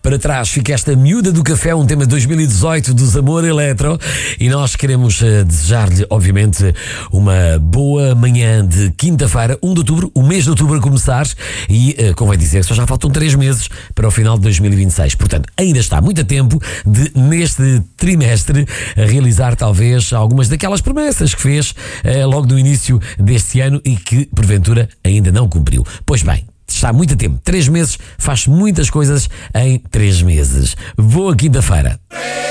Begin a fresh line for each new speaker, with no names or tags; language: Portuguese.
Para trás fica esta Miúda do Café, um tema de 2018 dos Amor Eletro, e nós queremos desejar-lhe, obviamente, uma boa manhã de quinta-feira, 1 de outubro, o mês de outubro a começar, e convém dizer que só já faltam 3 meses para o final de 2026. Portanto, ainda está muito a tempo de, neste trimestre, realizar talvez algumas daquelas promessas que fez logo no início deste ano e que, porventura, ainda não cumpriu. Pois bem, está muito a tempo. 3 meses, faz muitas coisas em 3 meses. Boa quinta-feira.